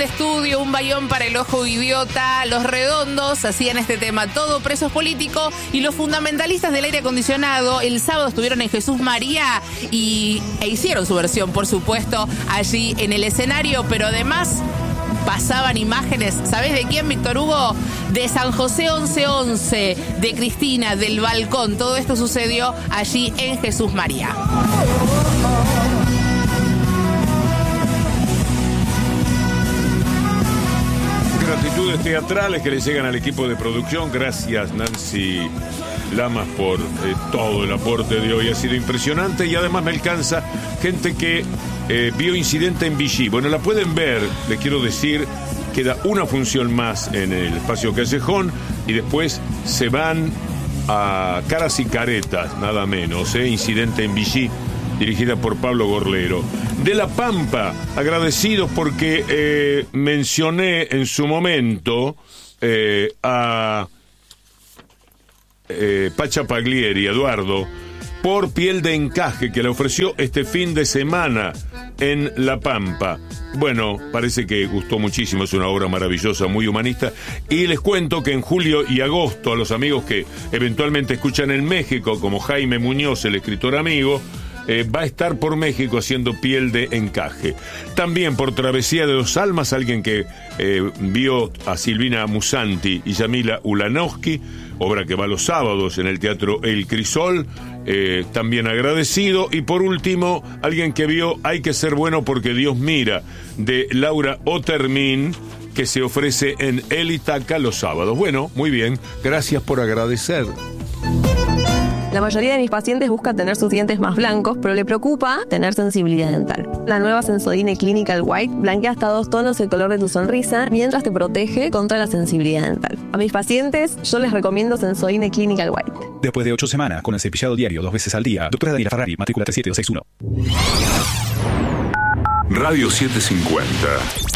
de estudio, un bayón para el ojo idiota. Los Redondos hacían este tema, todo presos políticos. Y los fundamentalistas del aire acondicionado el sábado estuvieron en Jesús María e hicieron su versión, por supuesto, allí en el escenario. Pero además pasaban imágenes, ¿sabés de quién, Víctor Hugo? De San José 1111, de Cristina, del balcón. Todo esto sucedió allí en Jesús María. Gratitudes teatrales que le llegan al equipo de producción. Gracias, Nancy Lamas, por todo el aporte de hoy. Ha sido impresionante y además me alcanza gente que vio Incidente en Vichy. Bueno, la pueden ver, les quiero decir, queda una función más en el Espacio Callejón y después se van a Caras y Caretas, nada menos, Incidente en Vichy, dirigida por Pablo Gorlero. De La Pampa, agradecidos porque mencioné en su momento a Pacha Paglieri, Eduardo, por Piel de Encaje, que le ofreció este fin de semana en La Pampa. Bueno, parece que gustó muchísimo, es una obra maravillosa, muy humanista. Y les cuento que en julio y agosto, a los amigos que eventualmente escuchan en México, como Jaime Muñoz, el escritor amigo, va a estar por México haciendo Piel de Encaje. También por Travesía de dos Almas, alguien que vio a Silvina Musanti y Yamila Ulanowski, obra que va los sábados en el Teatro El Crisol, también agradecido. Y por último, alguien que vio Hay que ser bueno porque Dios mira, de Laura Otermin, que se ofrece en El Itaca los sábados. Bueno, muy bien, gracias por agradecer. La mayoría de mis pacientes buscan tener sus dientes más blancos, pero le preocupa tener sensibilidad dental. La nueva Sensodyne Clinical White blanquea hasta 2 tonos el color de tu sonrisa, mientras te protege contra la sensibilidad dental. A mis pacientes, yo les recomiendo Sensodyne Clinical White. Después de 8 semanas, con el cepillado diario 2 veces al día, doctora Daniela Ferrari, matrícula 37261. Radio 750.